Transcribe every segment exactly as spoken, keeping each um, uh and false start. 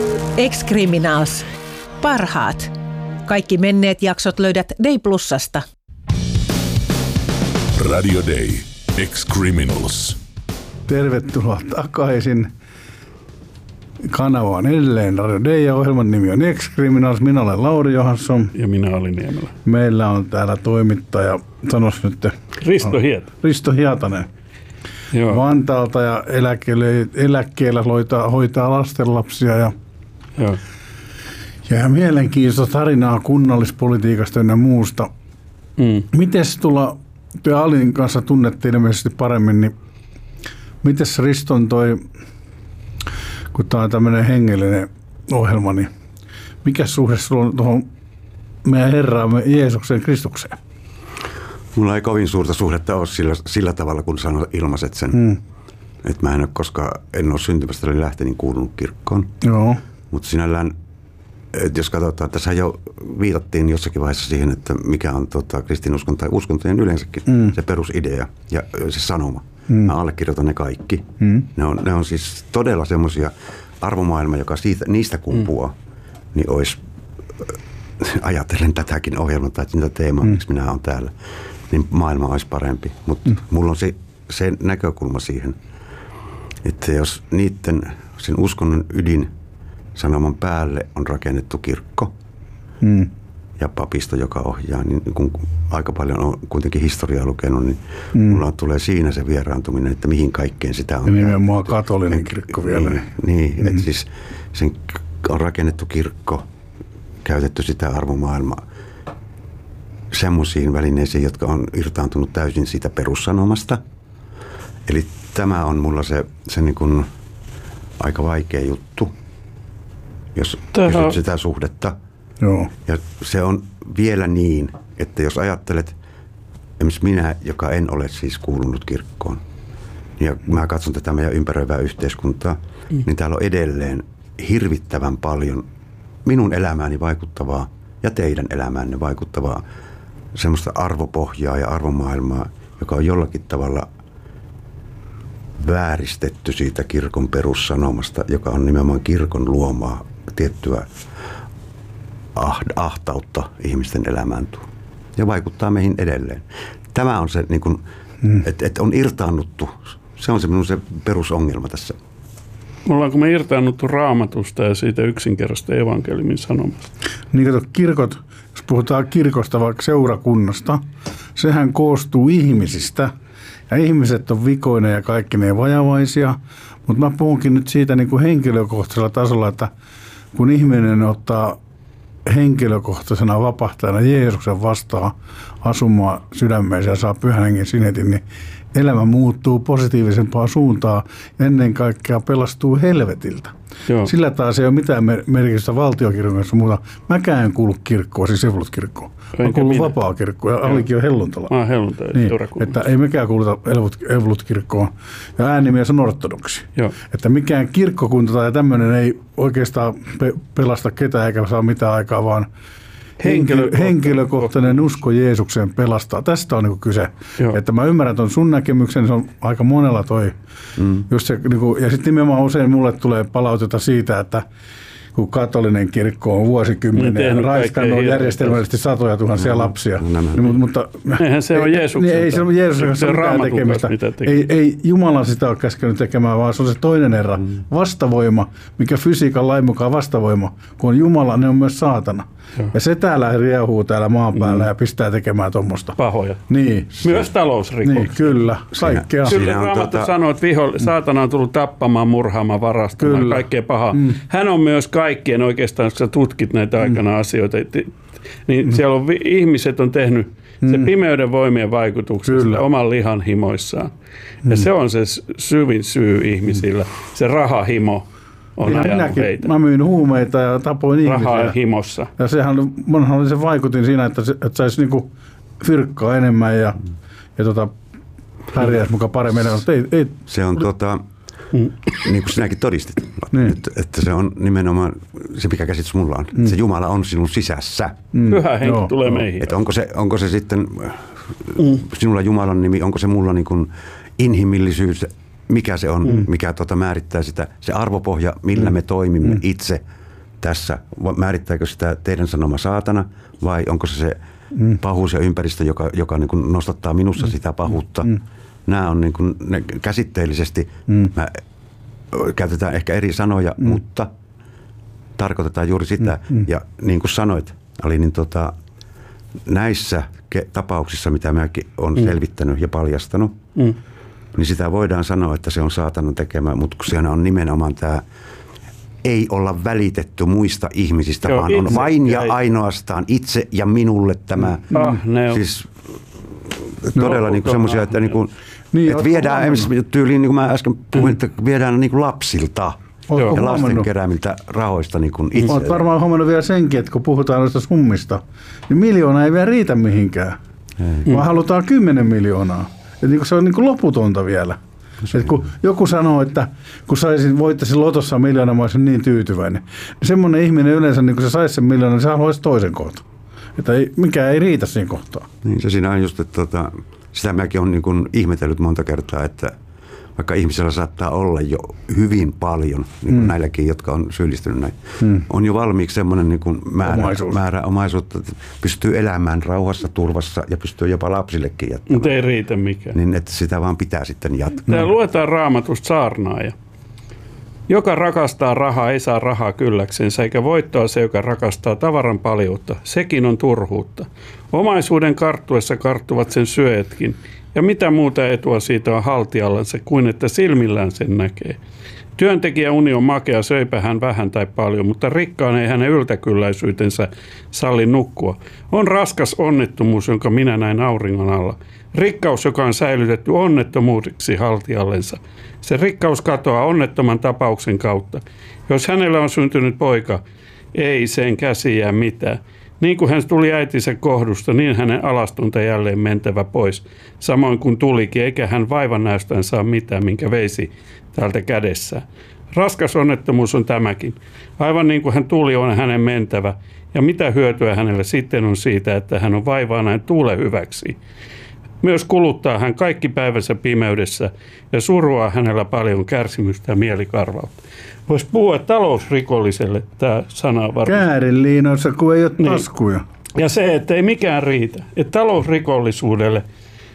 Ex-Criminals. Parhaat. Kaikki menneet jaksot löydät Day Plusasta. Radio Day. Ex-Criminals. Tervetuloa takaisin. Kanava on edelleen Radio Day ja ohjelman nimi on Ex-Criminals. Minä olen Lauri Johansson. Ja minä olin Niemelä. Meillä on täällä toimittaja, sanos nyt. Risto Hietanen. Risto Hietanen. Joo. Vantaalta ja eläkkeellä, eläkkeellä hoitaa, hoitaa lastenlapsia ja, Joo. ja mielenkiintoista tarinaa kunnallispolitiikasta ja muusta. Mm. Mites tulla, te Alin kanssa tunnettiin ilmeisesti paremmin, niin mites Riston toi, kun tämä on tämmöinen hengellinen ohjelma, niin mikä suhde sulla on tuohon meidän Herraamme Jeesuksen Kristukseen? Mulla ei kovin suurta suhdetta ole sillä, sillä tavalla, kun sanoit ilmaiset sen. Mm. Että mä en ole koskaan, en ole syntymästä lähtenyt kuulunut kirkkoon. Joo. Mutta sinällään, että jos katsotaan, tässä jo viitattiin jossakin vaiheessa siihen, että mikä on tota, kristinuskon tai uskontojen yleensäkin mm. se perusidea ja se sanoma. Mm. Mä allekirjoitan ne kaikki. Mm. Ne, on, ne on siis todella semmoisia arvomaailma, joka siitä, niistä kumpuaa, mm. niin olisi, ajatellen tätäkin ohjelmaa tai sitä teemaa, mm. miksi minä olen täällä, niin maailma olisi parempi. Mutta mm. mulla on se, se näkökulma siihen, että jos niiden, sen uskonnon ydin sanoman päälle on rakennettu kirkko mm. ja papisto, joka ohjaa, niin kun aika paljon on kuitenkin historiaa lukenut, niin mm. mulla tulee siinä se vieraantuminen, että mihin kaikkeen sitä on. Ja nimenomaan katolinen kirkko vielä. Niin, niin mm. että siis sen on rakennettu kirkko, käytetty sitä arvomaailmaa semmoisiin välineisiin, jotka on irtaantunut täysin siitä perussanomasta. Eli tämä on mulla se, se niin kuin aika vaikea juttu, jos Tähän. kysyt sitä suhdetta. Joo. Ja se on vielä niin, että jos ajattelet, esimerkiksi minä, joka en ole siis kuulunut kirkkoon, ja mä katson tätä meidän ympäröivää yhteiskuntaa, mm. niin täällä on edelleen hirvittävän paljon minun elämääni vaikuttavaa ja teidän elämäänne vaikuttavaa semmoista arvopohjaa ja arvomaailmaa, joka on jollakin tavalla vääristetty siitä kirkon perussanomasta, joka on nimenomaan kirkon luomaa tiettyä ahtautta ihmisten elämään tuo. Ja vaikuttaa meihin edelleen. Tämä on se, niin kuin, mm. että et on irtaannuttu. Se on se minun se perusongelma tässä. Me ollaanko me irtaannuttu Raamatusta ja siitä yksinkertaista evankeliumin sanomasta? Niin kato, kirkot, jos puhutaan kirkosta vaikka seurakunnasta, sehän koostuu ihmisistä. Ja ihmiset on vikoinen ja kaikki ne vajavaisia. Mutta mä puhunkin nyt siitä niin kuin henkilökohtaisella tasolla, että kun ihminen ottaa henkilökohtaisena vapahtajana Jeesuksen vastaan asumaan sydämeensä ja saa pyhän hengen sinetin, niin elämä muuttuu positiivisempaan suuntaan ja ennen kaikkea pelastuu helvetiltä. Joo. Sillä taas ei ole mitään merkitystä valtiokirkon kanssa muuta. Mäkään en kuulu kirkkoon, siis evankelikirkkoon. Mä kuulun vapaa-kirkkoon ja Alikin on helluntala. Mä oon helluntala. Niin, että ei mekään kuuluta evankelikirkkoon. Ja äänimies on ortodoksi. Joo. Että mikään kirkkokunta tai tämmöinen ei oikeastaan pe- pelasta ketään eikä saa mitään aikaa, vaan Henkilökohtainen, henkilökohtainen usko Jeesukseen pelastaa. Tästä on niin kuin kyse. Joo. Että mä ymmärrän tuon sun näkemyksen, se on aika monella toi. Mm. Just se, niin kuin, ja sitten nimenomaan usein mulle tulee palautetta siitä, että kun katolinen kirkko on vuosikymmenen niin raiskannut järjestelmällisesti satoja tuhansia mm. lapsia. No, niin, mutta, eihän se ole Jeesuksen. Ei se ole Jeesuksen kanssa mitään tekemistä. Ei, ei Jumala sitä ole käskenyt tekemään, vaan se on se toinen erä. Mm. Vastavoima, mikä fysiikan lain mukaan vastavoima. Kun on Jumala, ne on myös saatana. Joo. Ja se täällä riehuu täällä maan päällä mm. ja pistää tekemään tuommoista. Pahoja. Niin. Myös talousrikoksia. Niin, kyllä. Kaikkea. Kyllä Raamattu tuota... sanoo, että viho, saatana on tullut tappamaan, murhaamaan, varastamaan, kyllä. kaikkea pahaa. Mm. Hän on myös kaikkien oikeastaan, kun sä tutkit näitä aikana mm. asioita, niin mm. siellä on, ihmiset on tehnyt mm. se pimeyden voimien vaikutuksesta oman lihan himoissaan. Mm. Ja se on se syvin syy ihmisillä, se rahahimo. Minäkin, mä myin huumeita ja tapoin ihmisiä. Rahaa himossa. Ja sehän oli se vaikutin siinä, että, se, että saisi niinku fyrkkaa enemmän ja, mm. ja tota, pärjäisi mukaan paremmin. Ei, ei. Se on tota, mm. niin kuin sinäkin todistit, niin. että, että se on nimenomaan se, mikä käsitys mulla on. Mm. Se Jumala on sinun sisässä. Mm. Pyhä henki no, tulee no. meihin. Että onko se, onko se sitten mm. sinulla Jumalan nimi, onko se mulla niin kuin inhimillisyys, mikä se on, mm. mikä tuota määrittää sitä, se arvopohja, millä mm. me toimimme mm. itse tässä. Määrittääkö sitä teidän sanoma saatana vai onko se se mm. pahuus ja ympäristö, joka, joka niin kuin nostattaa minussa mm. sitä pahuutta. Mm. Nämä on niin kuin, ne käsitteellisesti, mm. mä, käytetään ehkä eri sanoja, mm. mutta tarkoitetaan juuri sitä. Mm. Ja niin kuin sanoit, Ali, niin tota, näissä tapauksissa, mitä mäkin olen mm. selvittänyt ja paljastanut, mm. niin sitä voidaan sanoa, että se on saatanan tekemä, mutta kun siinä on nimenomaan tämä ei olla välitetty muista ihmisistä, joo, vaan on vain ja jäi. ainoastaan itse ja minulle tämä. Mm. Ah, siis todella no, niin semmoisia, että, niin kuin, niin, että viedään tyyliin, niin kuin mä äsken puhuin, mm. että viedään niin kuin lapsilta. Joo. Ja lasten keräämiltä rahoista niin kuin itse. Olet varmaan huomannut vielä senkin, että kun puhutaan noista summista, niin miljoona ei vielä riitä mihinkään, ei. vaan halutaan kymmenen miljoonaa. Ja niin kuin se on niin kuin loputonta vielä. Että kun joku sanoo, että kun saisin, voittaisin lotossa miljoona, mä olisin niin tyytyväinen. Niin semmoinen ihminen yleensä, niin kun se saisi sen miljoona, niin se haluaisi toisen kohta. Että ei, mikä ei riitä siinä kohtaa. Niin se siinä on just, että tota, sitä mäkin olen niin kuin ihmetellyt monta kertaa, että vaikka ihmisellä saattaa olla jo hyvin paljon, niin kuin mm. näilläkin, jotka on syyllistynyt näin, mm. on jo valmiiksi semmoinen niin kuin määrä, Omaisuus. määrä omaisuutta, että pystyy elämään rauhassa, turvassa ja pystyy jopa lapsillekin jättämään. Mutta ei riitä mikään. Niin, että sitä vaan pitää sitten jatkaa. Tää luetaan Raamatusta saarnaaja. Joka rakastaa rahaa, ei saa rahaa kylläksensä, eikä voittoa se, joka rakastaa tavaran paljoutta. Sekin on turhuutta. Omaisuuden karttuessa karttuvat sen syöjätkin. Ja mitä muuta etua siitä on haltijallansa kuin että silmillään sen näkee. Työntekijä uni on makea, söipä hän vähän tai paljon, mutta rikkaan ei hänen yltäkylläisyytensä salli nukkua. On raskas onnettomuus, jonka minä näin auringon alla. Rikkaus, joka on säilytetty onnettomuudeksi haltijallensa. Se rikkaus katoaa onnettoman tapauksen kautta. Jos hänellä on syntynyt poika, ei sen käsi jää mitään. Niin kuin hän tuli äitinsä kohdusta, niin hänen alastonta jälleen mentävä pois. Samoin kuin tulikin, eikä hän vaivan näystään saa mitään, minkä veisi täältä kädessään. Raskas onnettomuus on tämäkin. Aivan niin kuin hän tuli, on hänen mentävä. Ja mitä hyötyä hänelle sitten on siitä, että hän on vaivaa näin tuule hyväksi. Myös kuluttaa hän kaikki päivänsä pimeydessä ja surua hänellä paljon kärsimystä ja mielikarvautta. Voisi puhua talousrikolliselle tämä sana varmasti. Käärinliinoissa, kun ei ole niin. taskuja. Ja se, että ei mikään riitä. Että talousrikollisuudelle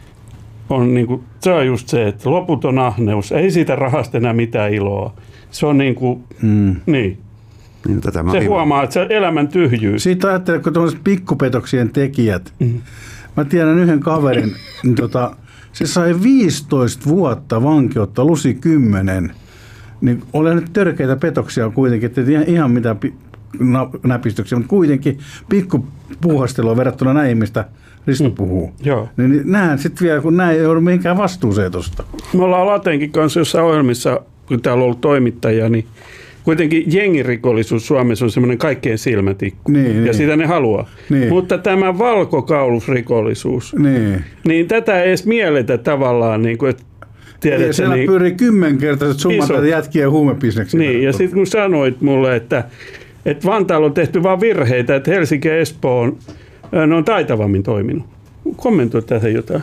on, niin kuin, se on just se, että loputon ahneus. Ei siitä rahasta enää mitään iloa. Se on niin kuin, mm. niin. Niin, tätä se huomaa, että se elämän tyhjyys. Siitä ajattelee, kun tuollaiset pikkupetoksien tekijät. Mm. Mä tiedän yhden kaverin, niin tota, se sai viisitoista vuotta vankeutta, lusi kymmenen. Niin olen nyt törkeitä petoksia kuitenkin, että ei ihan mitään pi- näpistyksiä, mutta kuitenkin pikkupuuhastelua verrattuna näihin, mistä Risto puhuu. Mm, joo. Niin näen sitten vielä, kun näin ei ole mihinkään vastuuseen tuosta. Me ollaan Latenkin kanssa jossain ohjelmissa, kun täällä on ollut toimittajia, niin kuitenkin jengirikollisuus Suomessa on semmoinen kaikkein silmätikku, niin, ja niin. sitä ne haluaa. Niin. Mutta tämä valkokaulusrikollisuus, niin, niin tätä ei edes mielletä tavallaan, niin kuin, että tiedät, siellä niin, pyörii kymmenkertaiset summat näitä jätkiä ja huumebisneksiä. Niin, ja sitten kun sanoit mulle, että, että Vantaalla on tehty vain virheitä, että Helsinki ja Espoo on, ne on taitavammin toiminut. Kommentoi tähän jotain.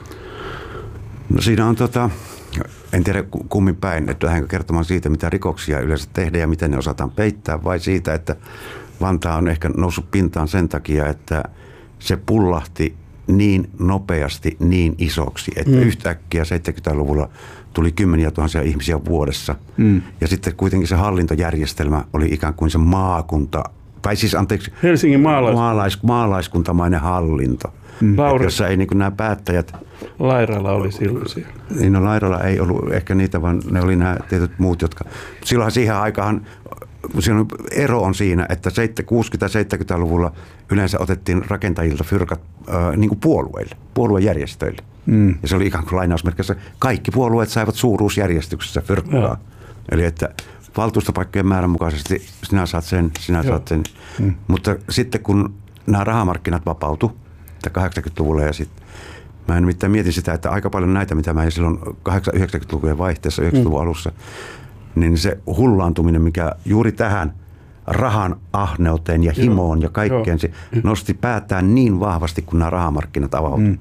No siinä on tota... En tiedä kummin päin, että lähdenkö kertomaan siitä, mitä rikoksia yleensä tehdään ja miten ne osataan peittää, vai siitä, että Vantaa on ehkä noussut pintaan sen takia, että se pullahti niin nopeasti niin isoksi, että mm. yhtäkkiä seitsemänkymmentäluvulla tuli kymmeniä tuhansia ihmisiä vuodessa. Mm. Ja sitten kuitenkin se hallintojärjestelmä oli ikään kuin se maakunta, tai siis anteeksi, Helsingin maalais- maalais, maalaiskuntamainen hallinto, mm. jossa ei niin kuin nämä päättäjät... Lairala oli silloin siellä. Niin, no Lairala ei ollut ehkä niitä, vaan ne oli nämä tietyt muut, jotka... Silloin siihen aikaan, silloin ero on siinä, että kuusikymmentä-seitsemänkymmentäluvulla yleensä otettiin rakentajilta fyrkat äh, niin kuin puolueille, puoluejärjestöille. Mm. Ja se oli ikään kuin lainausmerkissä. Kaikki puolueet saivat suuruusjärjestyksessä fyrkkaa. Ja. Eli että valtuustopaikkojen määrän mukaisesti sinä saat sen, sinä Joo. saat sen. Mm. Mutta sitten kun nämä rahamarkkinat vapautui, kahdeksankymmentäluvulla ja sitten mä nimittäin mietin sitä, että aika paljon näitä, mitä mä silloin kahdeksankymmentä-yhdeksänkymmentälukujen vaihteessa, yhdeksänkymmentäluvun mm. alussa, niin se hullaantuminen, mikä juuri tähän rahan ahneuteen ja himoon Joo. ja kaikkeen, se nosti päätään niin vahvasti, kun nämä rahamarkkinat avautui. Mm.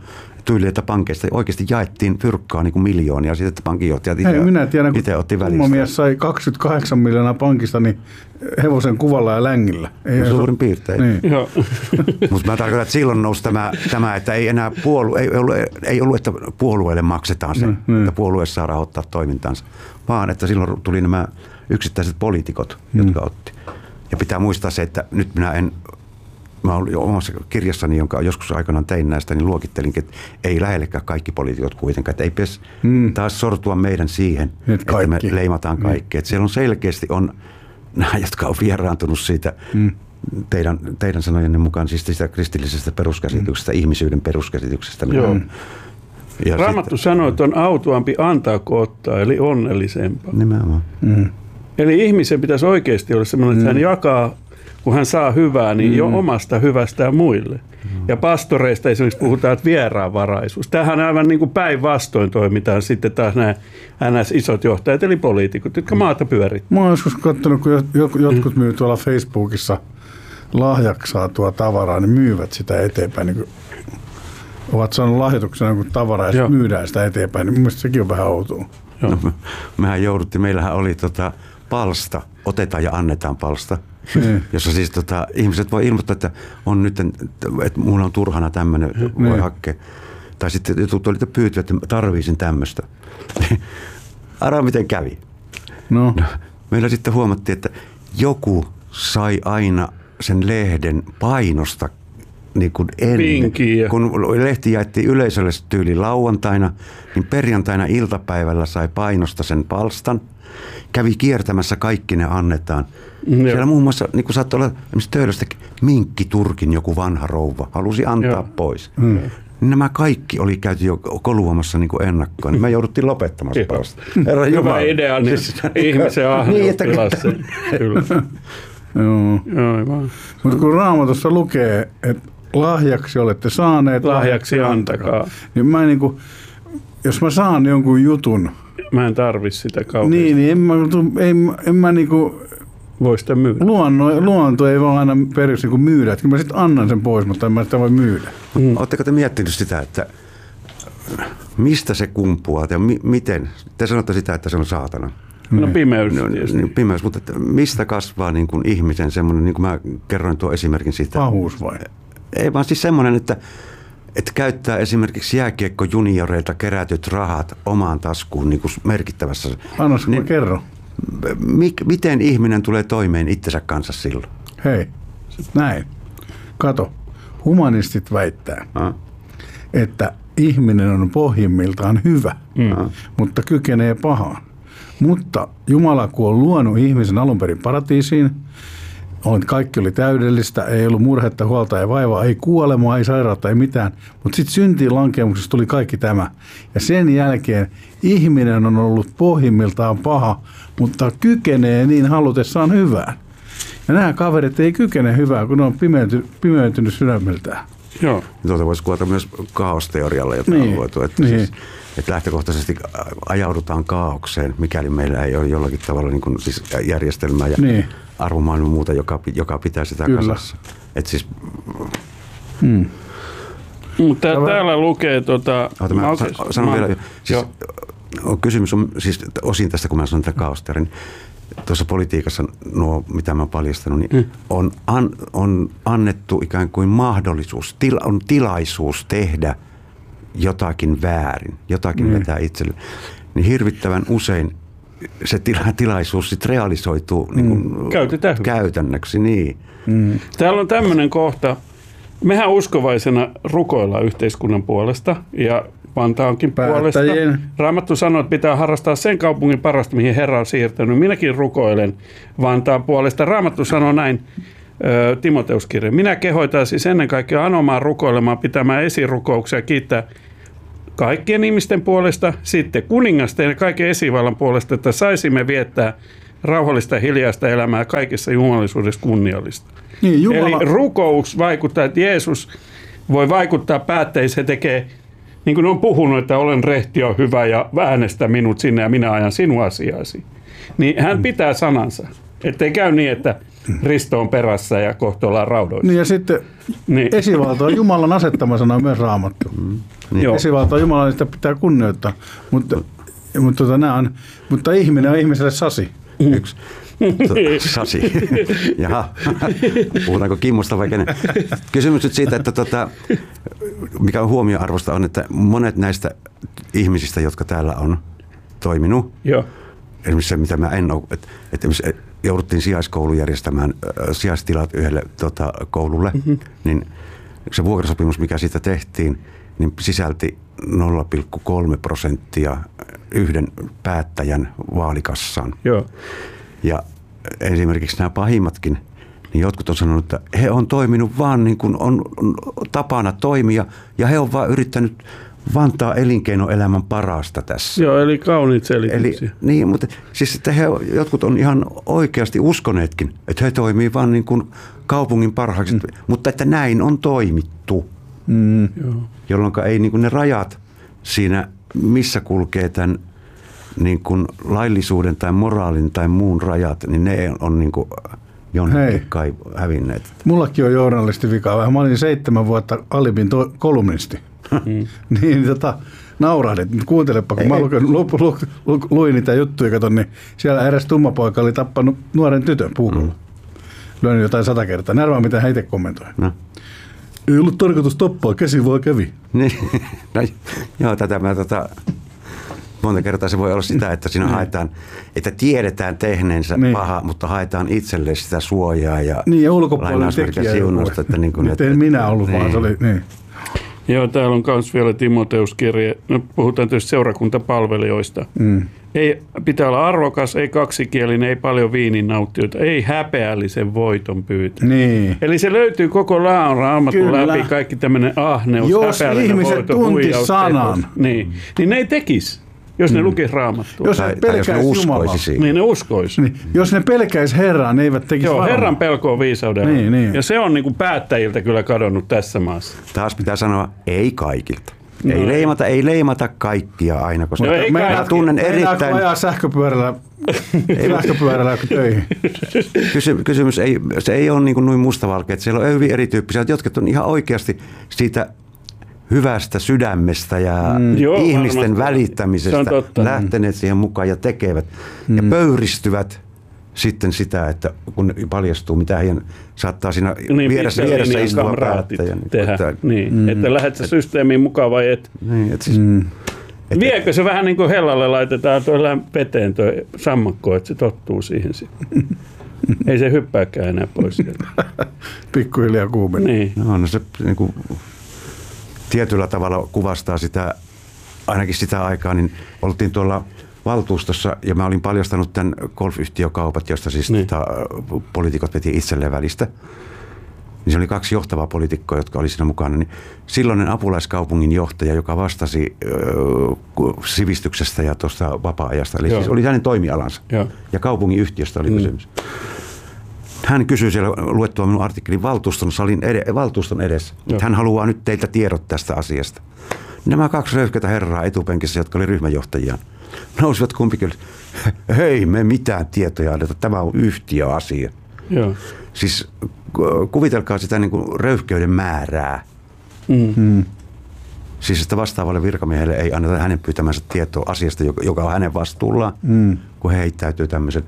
tyyli, että pankeista oikeasti jaettiin fyrkkaa niin kuin miljoonia, sitten että pankinjohtajat itse, minä tiedän, itse otti välistä. Kumma mies sai kaksikymmentäkahdeksan miljoonaa pankista niin hevosen kuvalla ja längillä. Ei no, suurin piirtein. Niin. Mutta mä tarkoitan, että silloin nousi tämä, tämä että ei enää puolue, ei ollut, ei ollut, että puolueelle maksetaan se, mm, mm. että puolue saa rahoittaa toimintansa, vaan että silloin tuli nämä yksittäiset poliitikot, mm. jotka otti. Ja pitää muistaa se, että nyt minä en, mä olin jo omassa kirjassani, jonka joskus aikanaan tein näistä, niin luokittelinkin, että ei lähellekään kaikki poliitikot kuitenkaan, että ei pitäisi mm. taas sortua meidän siihen, nyt että kaikki. Me leimataan kaikki. Mm. Että siellä on selkeästi on nämä, jotka on vieraantunut siitä mm. teidän, teidän sanojenne mukaan, siis siitä kristillisestä peruskäsityksestä, mm. ihmisyyden peruskäsityksestä. Joo. Ja Raamattu sitten sanoo, että on autuampi antaa kuin ottaa, eli onnellisempaa. Nimenomaan. Mm. Eli ihmisen pitäisi oikeasti olla sellainen, että mm. hän jakaa, kun hän saa hyvää, niin mm. jo omasta hyvästään muille. Mm. Ja pastoreista esimerkiksi puhutaan, että vieraanvaraisuus. Tämähän aivan niin kuin päinvastoin toimitaan sitten taas nämä N S-isot johtajat, eli poliitikot, jotka maata pyörittävät. Mä oon joskus katsonut, kun jotkut myy tuolla Facebookissa lahjaksi saatua tavaraa, niin myyvät sitä eteenpäin. Niin ovat saaneet lahjoituksena jonkun tavaraa ja myydään sitä eteenpäin, niin mun mielestä sekin on vähän outoa. No, mehän jouduttiin, meillähän oli tota palsta, otetaan ja annetaan palsta, mm. jossa siis tota, ihmiset voi ilmoittaa, että on nyt, että mulla on turhana tämmöinen, mm. voi hakea. Tai sitten jotkut oli pyytyä, että tarviisin tämmöistä. Arvaa miten kävi. No. No, meillä sitten huomattiin, että joku sai aina sen lehden painosta niin kuin ennen. Pinkiä. Kun lehti jaettiin yleisölle tyyli lauantaina, niin perjantaina iltapäivällä sai painosta sen palstan. Kävi kiertämässä, kaikki ne annetaan. Mm, Siellä muun muassa, niin kuin saattoi olla esimerkiksi Töölöstäkin, Minkki Turkin joku vanha rouva halusi antaa joo. pois. Mm. Nämä kaikki oli käyty jo koluamassa niin kuin ennakkoon. Niin me jouduttiin lopettamaan se palsta. Herra Jumala. Hyvä idea, niin ihmisen ahneus tilasi sen. Kyllä. Joo. Mutta kun Raamatussa lukee, että lahjaksi olette saaneet, lahjaksi antakaa. Niin mä niin kuin, jos mä saan jonkun jutun, mä en tarvitse sitä kauheasti. Niin, niin en mä, en, en mä niinku voi sitä myydä. Luonno, luonto ei vaan aina periksi niinku myydä. Että mä sitten annan sen pois, mutta en mä sitä voi myydä. Mm. Oletteko te miettinyt sitä, että mistä se kumpuaa ja mi- miten? Te sanotte sitä, että se on saatana. No pimeys. No, niin, pimeys, mutta että mistä kasvaa niin kuin ihmisen semmoinen, niin kuin mä kerroin tuon esimerkin siitä. Pahuus vai? Ei vaan siis semmoinen, että että käyttää esimerkiksi jääkiekko-junioreilta kerätyt rahat omaan taskuun niin kuin merkittävässä. Annas, niin, kerro. Mi- miten ihminen tulee toimeen itsensä kanssa silloin? Hei, näin. Kato, humanistit väittää, ah. että ihminen on pohjimmiltaan hyvä, mm. mutta kykenee pahaan. Mutta Jumala, kun on luonut ihmisen alun perin paratiisiin, kaikki oli täydellistä, ei ollut murhetta, huolta, ei vaivaa, ei kuolemaa, ei sairautta, ei mitään. Mutta sitten syntiin lankemuksessa tuli kaikki tämä. Ja sen jälkeen ihminen on ollut pohjimmiltaan paha, mutta kykenee niin halutessaan hyvään. Ja nämä kaverit ei kykene hyvää, kun ne on pimeyty, pimeytynyt sydämeltään. Joo. Tuota voisi kuvata myös kaaosteorialle, jota niin. on luotu. Että, niin. siis, että lähtökohtaisesti ajaudutaan kaaukseen, mikäli meillä ei ole jollakin tavalla niin kuin, siis järjestelmää ja niin. arvomaailma muuta, joka, joka pitää sitä Kyllä. kasassa. Että siis... Hmm. Mutta täällä lukee... Tuota, Ota, mä, mä sanon mä, vielä, siis, kysymys on siis osin tästä, kun mä sanon tätä kaaosteoria, niin tuossa politiikassa nuo, mitä mä oon paljastanut, niin hmm. on, an, on annettu ikään kuin mahdollisuus, tila, on tilaisuus tehdä jotakin väärin, jotakin hmm. vetää itselle. Niin hirvittävän usein se tila, tilaisuus sit realisoituu niin kuin Käytetään. käytännöksi. Niin. Hmm. Täällä on tämmöinen kohta. Mehän uskovaisena rukoillaan yhteiskunnan puolesta ja Vantaankin puolesta. Raamattu sanoo, että pitää harrastaa sen kaupungin parasta, mihin Herra on siirtänyt. Minäkin rukoilen Vantaan puolesta. Raamattu sanoo näin, Timoteuskirja. Minä kehoitan siis ennen kaikkea anomaan rukoilemaan, pitämään esirukouksia, kiittää kaikkien ihmisten puolesta, sitten kuningasten ja kaiken esivallan puolesta, että saisimme viettää rauhallista ja hiljaista elämää kaikessa jumalisuudessa kunniallista. Niin, Jumala... Eli rukous vaikuttaa, että Jeesus voi vaikuttaa päättäjiin, se tekee, niin kuin on puhunut, että olen rehti ja hyvä ja äänestä minut sinne ja minä ajan sinun asiasi. Niin hän pitää sanansa. Ettei käy niin, että Risto on perässä ja kohta ollaan raudoissa. Niin ja sitten niin. Esivalta on Jumalan asettama sana myös Raamattu. Mm. Niin. Esivalta on Jumalan, sitä pitää kunnioittaa. Mutta, mutta, tota, nämä on, mutta ihminen on ihmiselle sasi. Yksi. Sasi. Jaha. Puhutaanko Kimmosta vai kenen? Kysymys nyt siitä, että tota, mikä on huomioarvosta on, että monet näistä ihmisistä, jotka täällä on toiminut, Joo. esimerkiksi se, mitä mä en ole, että, että jouduttiin sijaiskoulu järjestämään äh, sijaistilat yhdelle tota, koululle, mm-hmm. niin se vuokrasopimus, mikä siitä tehtiin, niin sisälti nolla pilkku kolme prosenttia yhden päättäjän vaalikassaan. Joo. Ja esimerkiksi nämä pahimmatkin, niin jotkut on sanonut, että he on toiminut vaan niin kuin on tapana toimia, ja he on vaan yrittänyt vantaa elinkeinoelämän parasta tässä. Joo, eli kauniit selityksiä. Eli, niin, mutta siis että he, jotkut on ihan oikeasti uskoneetkin, että he toimii vaan niin kuin kaupungin parhaaksi, mm. mutta että näin on toimittu, mm. jolloin ei niin kuin ne rajat siinä, missä kulkee tämän niin kuin laillisuuden tai moraalin tai muun rajat, niin ne on niin kuin jonnekin kai hävinneet. Mullakin on journalistivika vähän. Mä olin seitsemän vuotta Alibin to- kolumnisti. Mm. niin tota, naurahdit. Kuuntelepa, kun ei, mä luin, lu, lu, lu, luin niitä juttuja, katon, niin siellä eräs tummapoika oli tappanut nuoren tytön puukolla. Mm. Lyönyt jotain sata kertaa. Närvää, mitä hän itse kommentoi. No. Ei ollut tarkoitus tappaa, käsi vaan kävi. Niin, no, joo, tätä mä tota... Monta kertaa se voi olla sitä, että siinä haetaan, että tiedetään tehneensä niin. paha, mutta haetaan itselle sitä suojaa ja, niin, ja ulkopuolella tekijä siunusta. Että niin kuin, nyt en minä ollut, niin. vaan se oli niin. Joo, täällä on myös vielä Timoteuskirje. No, puhutaan tietysti seurakuntapalvelijoista. Mm. Ei, pitää olla arvokas, ei kaksikielinen, ei paljon viinin nauttijoita, ei häpeällisen voiton pyytä. Niin. Eli se löytyy koko Raamatun läpi, kaikki tämmöinen ahneus, jos häpeällinen voito, ihmiset tuntis sanan. Niin. niin ne ei tekisi. Jos ne mm. lukisi Raamattua. Jos ne pelkäisi Jumalaa. Niin ne uskoisi. Niin. Jos ne pelkäisi Herraa, ne eivät tekisi Joo, varmaa. Herran pelko on viisaudella. Niin, niin. Ja se on niin kuin päättäjiltä kyllä kadonnut tässä maassa. Taas pitää sanoa, ei kaikilta. No ei, leimata, ei leimata kaikkia aina, koska no mä tunnen erittäin... Meinaatko ajaa sähköpyörällä, sähköpyörällä töihin? Kysy, kysymys ei, se ei ole niin kuin noin mustavalkea, että siellä on hyvin erityyppisiä, jotka on ihan oikeasti siitä hyvästä sydämestä ja mm. ihmisten Joo, välittämisestä lähteneet siihen mukaan ja tekevät mm. ja pöyristyvät sitten sitä, että kun paljastuu, mitä heidän saattaa siinä niin, vieressä, vieressä istua päättäjä. Tehdä. Että, niin, mm. että lähdet sä systeemiin mukaan vai et. Niin, et siis, mm. et, Viekö se vähän niin kuin hellalle laitetaan tuo veteen tuo sammakko, että se tottuu siihen sitten. Ei se hyppääkään enää pois sieltä. Pikkuhiljaa kuumenee. Niin. No, no se niin kuin, tietyllä tavalla kuvastaa sitä, ainakin sitä aikaa, niin oltiin tuolla valtuustossa ja mä olin paljastanut tämän golfyhtiökaupat, josta siis niin. tota, poliitikot veti itselleen välistä. Niin se oli kaksi johtavaa poliitikkoa, jotka oli siinä mukana. Niin silloinen apulaiskaupungin johtaja, joka vastasi ö, sivistyksestä ja tuosta vapaa-ajasta, eli siis oli hänen toimialansa. Joo. Ja kaupungin yhtiöstä oli mm. kysymys. Hän kysyi siellä luettua minun artikkelin valtuuston, salin ed- valtuuston edessä. Hän haluaa nyt teiltä tiedot tästä asiasta. Nämä kaksi röyhkeitä herraa etupenkissä, jotka oli ryhmäjohtajia, nousivat kumpikin. Hei, me mitään tietoja anneta. Tämä on yhtiöasia. Joo. Siis kuvitelkaa sitä niin kuin röyhkeyden määrää. Mm. Siis että vastaavalle virkamiehelle ei anneta hänen pyytämänsä tietoa asiasta, joka on hänen vastuullaan, mm. kun he heittäytyy tämmöisen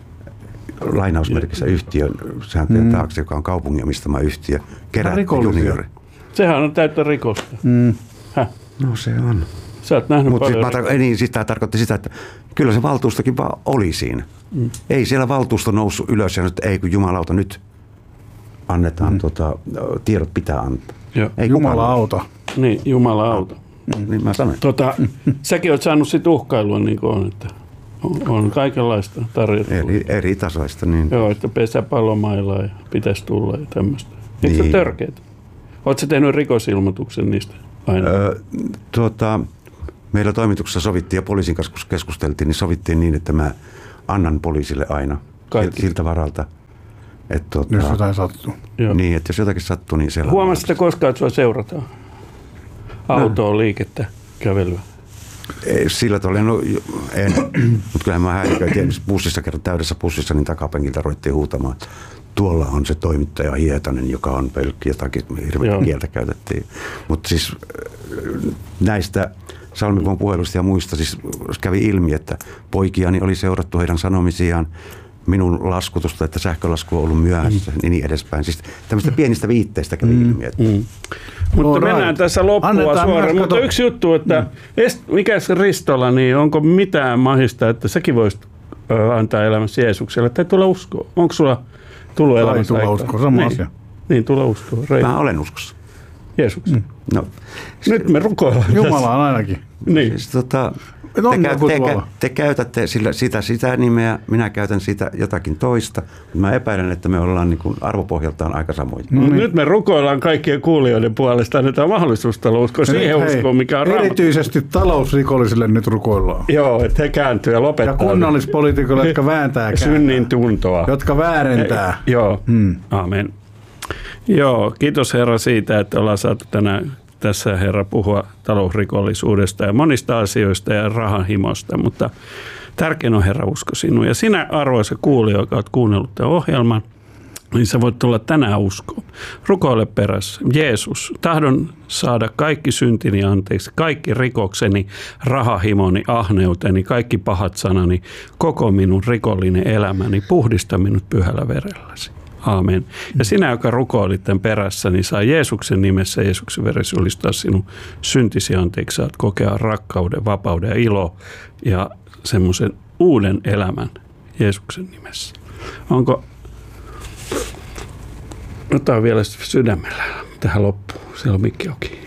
lainausmerkissä yhtiön sääntöjen mm. taakse, joka on kaupungin omistama yhtiö. Kerätty juniori. Sehän on täyttä rikosta. Mm. Häh? No se on. Sä oot nähnyt Mut paljon. Mutta siis, niin, siis tämä tarkoitti sitä, että kyllä se valtuustokin vaan oli siinä. Mm. Ei siellä valtuusto noussut ylös ja nyt ei kun jumalauta nyt annetaan, mm. tota, tiedot pitää antaa. Ei Jumala auta. Niin, Jumala auta. Mm. Niin mä sanoin. Tota, säkin oot saanut sit uhkailua niin kuin on, että on, on kaikenlaista tarjottua. Eri, eri tasoista. Niin. Joo, että pesäpallomailaa ja pitäisi tulla ja tämmöistä. Eikö niin. se törkeät? Oletko tehnyt rikosilmoituksen niistä aina? Öö, tuota, meillä toimituksessa sovittiin ja poliisin kanssa keskusteltiin, niin sovittiin niin, että mä annan poliisille aina Kaikki. siltä varalta. Että, tuota, jos jotain sattuu. Niin, että jos jotakin sattuu, niin siellä... Huomasitko koskaan, että sua seurataan? Autoa, liikettä, kävelyä? Ei, sillä tavalla, no en, mutta kyllähän mä häiriköitin bussissa, kerran täydessä bussissa, niin takapenkiltä ruvettiin huutamaan, että tuolla on se toimittaja Hietanen, joka on pelkki, jotakin hirveän kieltä käytettiin. Mutta siis näistä Salmikon puheluista ja muista siis kävi ilmi, että poikiani oli seurattu heidän sanomisiaan, minun laskutusta, että sähkölasku on ollut myöhässä, mm. niin edespäin. Siis tämmöistä pienistä viitteistä kävi mm. ilmi. Että... Mm. Mutta mennään right. tässä loppua Annetaan suoraan. Mutta kato... yksi juttu, että mm. mikä se Ristola, niin onko mitään mahista, että säkin voisit antaa elämässä Jeesukselle, tai tulla uskoa? Onko sulla tullut elämässä aikaa? Tulla uskoa, sama niin. asia. Niin, tulla uskoa. Mä olen uskossa. Jeesuksen. Mm. No. Nyt me rukoillaan. Jumalaan ainakin. Niin. Siis, tota, te, käy, te, te käytätte sillä, sitä, sitä nimeä, minä käytän sitä jotakin toista. Mä epäilen, että me ollaan niin kuin arvopohjaltaan aika samoja. No niin. Nyt me rukoillaan kaikkien kuulijoiden puolesta. Annetaan mahdollisuus tulla uskoa siihen hei, uskoon, mikä on erityisesti raamattu. Talousrikollisille nyt rukoillaan. Joo, että he kääntyy ja lopettaa. Ja kunnallispoliitikoille, jotka vääntää synnin tuntoa. Jotka väärentää. He, joo, hmm. Amen. Joo, kiitos Herra siitä, että ollaan saatu tänään tässä Herra puhua talousrikollisuudesta ja monista asioista ja rahanhimosta, mutta tärkein on Herra usko sinua. Ja sinä arvoisa kuulija, joka olet kuunnellut tämän ohjelman, niin sä voit tulla tänään uskoon. Rukoile perässä. Jeesus, tahdon saada kaikki syntini anteeksi, kaikki rikokseni, rahahimoni, ahneuteni, kaikki pahat sanani, koko minun rikollinen elämäni, puhdista minut pyhällä verelläsi. Aamen. Ja sinä, joka rukoilit tämän perässä, niin saa Jeesuksen nimessä, Jeesuksen veressä julistaa sinun syntisi anteeksi. Saat kokea rakkauden, vapauden ja ilo ja semmoisen uuden elämän Jeesuksen nimessä. Onko, otetaan vielä sydämellä tähän loppuun. Siellä on mikki auki.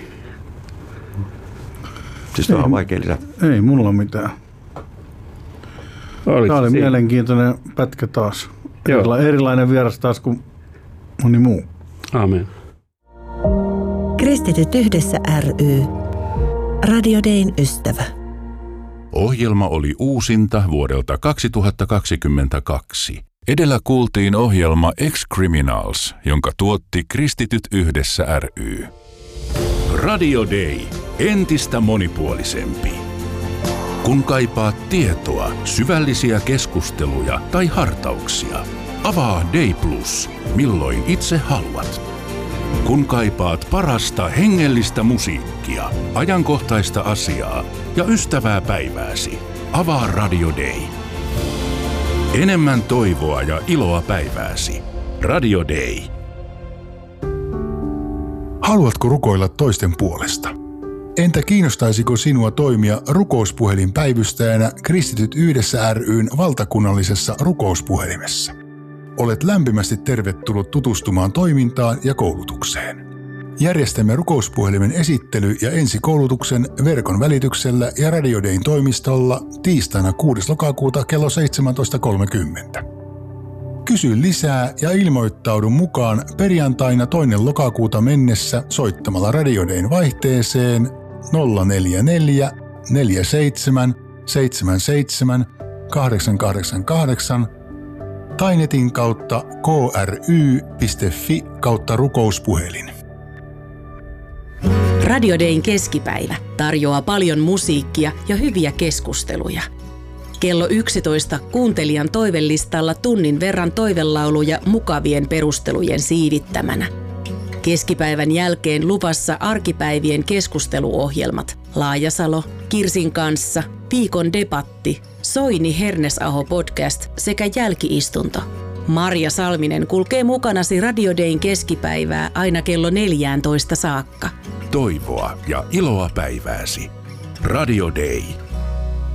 Siis tämä on vaikea lisätä. Ei mulla ole mitään. Oliko tämä oli siinä? Mielenkiintoinen pätkä taas. Joo. Erilainen vieras taas kuin moni muu. Aamen. Kristityt yhdessä ry. Radio Dayn ystävä. Ohjelma oli uusinta vuodelta kaksituhattakaksikymmentäkaksi. Edellä kuultiin ohjelma Ex-Criminals, jonka tuotti Kristityt yhdessä ry. Radio Day. Entistä monipuolisempi. Kun kaipaat tietoa, syvällisiä keskusteluja tai hartauksia, avaa Day Plus, milloin itse haluat. Kun kaipaat parasta hengellistä musiikkia, ajankohtaista asiaa ja ystävää päivääsi, avaa Radio Day. Enemmän toivoa ja iloa päivääsi. Radio Day. Haluatko rukoilla toisten puolesta? Entä kiinnostaisiko sinua toimia rukouspuhelinpäivystäjänä Kristityt yhdessä ry:n valtakunnallisessa rukouspuhelimessa? Olet lämpimästi tervetullut tutustumaan toimintaan ja koulutukseen. Järjestämme rukouspuhelimen esittely- ja ensikoulutuksen verkon välityksellä ja Radio Dayn toimistolla tiistaina kuudes lokakuuta kello seitsemäntoista kolmekymmentä. Kysy lisää ja ilmoittaudu mukaan perjantaina toinen lokakuuta mennessä soittamalla Radio Dayn vaihteeseen nolla neljä neljä neljä seitsemän seitsemän seitsemän kahdeksan kahdeksan kahdeksan tai netin kautta k r y piste f i kautta rukouspuhelin. Radio Dayn keskipäivä tarjoaa paljon musiikkia ja hyviä keskusteluja. Kello yksitoista kuuntelijan toivelistalla tunnin verran toivelauluja mukavien perustelujen siivittämänä. Keskipäivän jälkeen luvassa arkipäivien keskusteluohjelmat Laajasalo, Kirsin kanssa, Viikon debatti, Soini Hernesaho podcast sekä jälkiistunto. Marja Salminen kulkee mukanasi Radio Dayn keskipäivää aina kello neljätoista saakka. Toivoa ja iloa päivääsi. Radio Day.